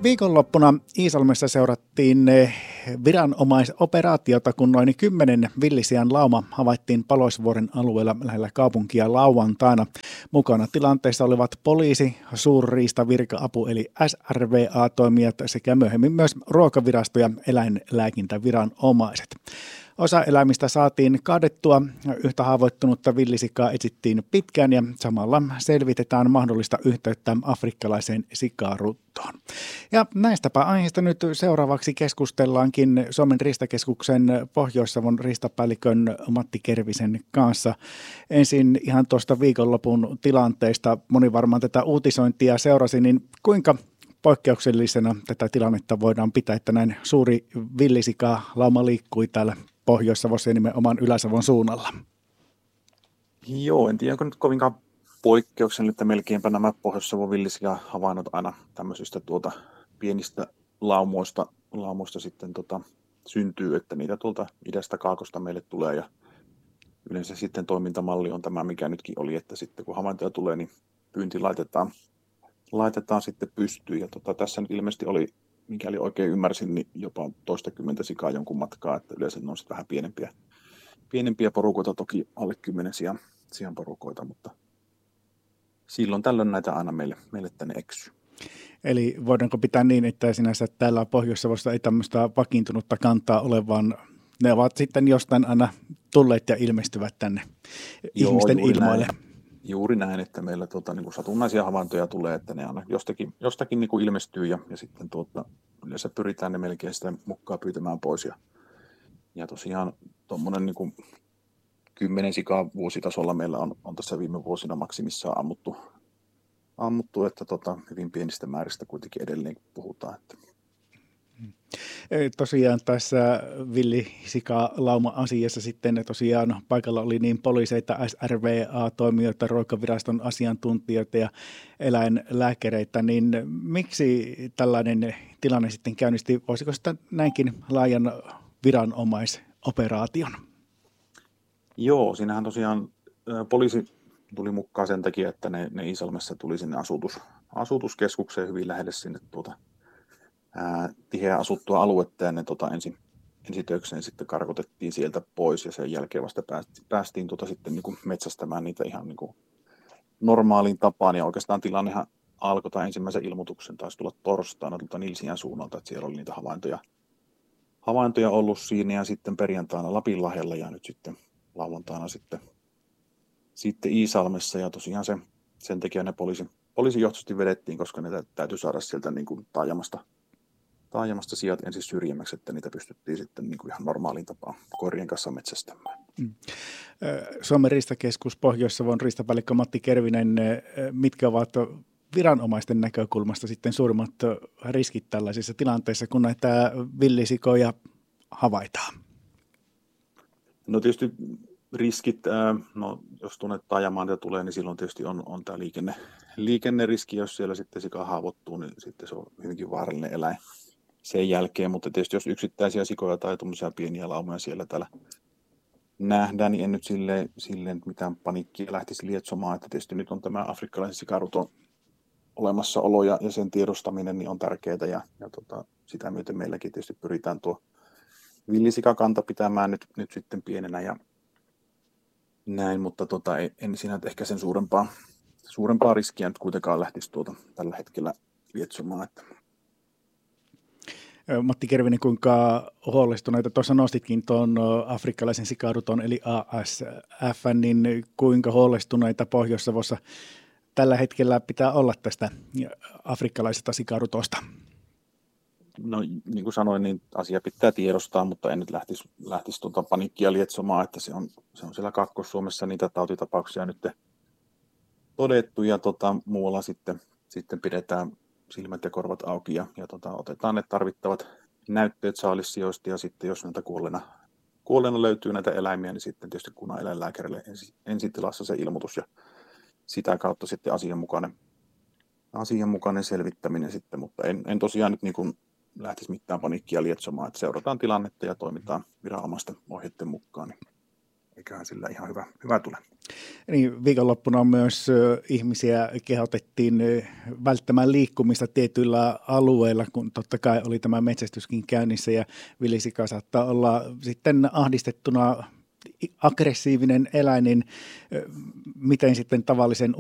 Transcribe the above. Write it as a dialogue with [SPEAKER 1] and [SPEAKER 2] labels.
[SPEAKER 1] Viikonloppuna Iisalmessa seurattiin viranomaisoperaatiota, kun noin 10 villisian lauma havaittiin Paloisvuoren alueella lähellä kaupunkia lauantaina. Mukana tilanteessa olivat poliisi, suurriistavirka-apu eli SRVA-toimijat sekä myöhemmin myös ruokavirasto ja eläinlääkintäviranomaiset. Osa eläimistä saatiin kaadettua, yhtä haavoittunutta villisikaa etsittiin pitkään ja samalla selvitetään mahdollista yhteyttä afrikkalaiseen sikaruttoon. Ja näistäpä aiheista nyt seuraavaksi keskustellaankin Suomen riistakeskuksen Pohjois-Savon riistapäällikön Matti Kervisen kanssa. Ensin ihan tuosta viikonlopun tilanteesta, moni varmaan tätä uutisointia seurasi, niin kuinka poikkeuksellisena tätä tilannetta voidaan pitää, että näin suuri villisika-lauma liikkui täällä Pohjois-Savossa ja nimenomaan Ylä-Savon suunnalla?
[SPEAKER 2] Joo, en tiedä, onko nyt kovinkaan poikkeuksellinen, että melkeinpä nämä Pohjois-Savon villisika-havainnot aina tämmöisistä pienistä laumoista sitten syntyy, että niitä tuolta idästä kaakosta meille tulee ja yleensä sitten toimintamalli on tämä, mikä nytkin oli, että sitten kun havaintoja tulee, niin pyynti laitetaan sitten pystyyn ja tässä nyt ilmeisesti oli, mikäli oikein ymmärsin, niin jopa toistakymmentä sikaa jonkun matkaa, että yleensä ne on sitten vähän pienempiä porukoita, toki alle 10 sian porukoita, mutta silloin tällöin näitä aina meille tänne eksyy.
[SPEAKER 1] Eli voidaanko pitää niin, että sinänsä täällä Pohjois-Savossa ei tämmöistä vakiintunutta kantaa ole, vaan ne ovat sitten jostain aina tulleet ja ilmestyvät tänne ihmisten ilmoille?
[SPEAKER 2] Juuri näin, että meillä niin kuin satunnaisia havaintoja tulee, että ne aina jostakin niin kuin ilmestyy ja sitten yleensä pyritään ne melkein sitä mukaan pyytämään pois. Ja tosiaan tuommoinen niin kuin 10 sikaa vuositasolla meillä on tässä viime vuosina maksimissaan ammuttu että hyvin pienistä määristä kuitenkin edelleen puhutaan. Että.
[SPEAKER 1] Tosiaan tässä villisika-lauma-asiassa sitten tosiaan paikalla oli niin poliiseita, SRVA-toimijoita, ruokaviraston asiantuntijoita ja eläinlääkäreitä, niin miksi tällainen tilanne sitten käynnisti, voisiko sitä näinkin laajan viranomaisoperaation?
[SPEAKER 2] Joo, siinähän tosiaan poliisi tuli mukaan sen takia, että ne Iisalmessa tuli sinne asutuskeskukseen hyvin lähelle sinne tiheä asuttua aluetta ja ne ensitöikseen sitten karkotettiin sieltä pois ja sen jälkeen vasta päästiin sitten niin kuin metsästämään niitä ihan niin kuin normaaliin tapaan ja oikeastaan tilannehan alkoi tai ensimmäisen ilmoituksen taisi tulla torstaina Nilsiän suunnalta, että siellä oli niitä havaintoja ollut siinä ja sitten perjantaina Lapinlahdella ja nyt sitten lauantaina sitten Iisalmessa ja tosiaan sen takia ne poliisijohtoisesti vedettiin, koska ne täytyy saada sieltä niin kuin taajamasta sijat ensin syrjimmäksi, että niitä pystyttiin sitten niin kuin ihan normaaliin tapaan koirien kanssa metsästämään.
[SPEAKER 1] Suomen riistakeskus Pohjois-Savon riistapäällikkö Matti Kervinen, mitkä ovat viranomaisten näkökulmasta sitten suurimmat riskit tällaisissa tilanteissa, kun näitä villisikoja havaitaan?
[SPEAKER 2] No tietysti riskit, jos tuonne taajamaan tulee, niin silloin tietysti on tämä liikenneriski, jos siellä sitten sika haavoittuu, niin sitten se on hyvinkin vaarallinen eläin sen jälkeen, mutta tietysti jos yksittäisiä sikoja tai tuommoisia pieniä laumoja siellä täällä nähdään, niin en nyt silleen mitään paniikkia lähtisi lietsomaan, että tietysti nyt on tämä afrikkalaisen sikaruton olemassaolo ja sen tiedostaminen niin on tärkeää ja sitä myöten meilläkin tietysti pyritään tuo villisikakanta pitämään nyt sitten pienenä ja näin, mutta en siinä ehkä sen suurempaa riskiä nyt kuitenkaan lähtisi tällä hetkellä lietsomaan. Että.
[SPEAKER 1] Matti Kervinen, kuinka huolestuneita, tuossa nostitkin tuon afrikkalaisen sikaruton eli ASF, niin kuinka huolestuneita Pohjois-Savossa tällä hetkellä pitää olla tästä afrikkalaisesta sikarutosta?
[SPEAKER 2] No niin kuin sanoin, niin asia pitää tiedostaa, mutta en nyt lähtisi paniikkia lietsomaan, että se on siellä Kaakkois-Suomessa niitä tautitapauksia nyt todettu ja muualla sitten pidetään silmät ja korvat auki ja otetaan ne tarvittavat näytteet saalissijoista ja sitten jos näitä kuolleena löytyy näitä eläimiä, niin sitten tietysti kunnaneläinlääkärille ensitilassa se ilmoitus ja sitä kautta sitten asianmukainen selvittäminen sitten, mutta en tosiaan nyt niin kuin lähtisi mitään paniikkia lietsomaan, että seurataan tilannetta ja toimitaan viranomaisten ohjeiden mukaan. eiköhän sillä ihan hyvä tule.
[SPEAKER 1] Niin, viikonloppuna myös ihmisiä kehotettiin välttämään liikkumista tietyillä alueilla, kun totta kai oli tämä metsästyskin käynnissä ja villisika saattaa olla sitten ahdistettuna aggressiivinen eläin, niin miten sitten tavallisen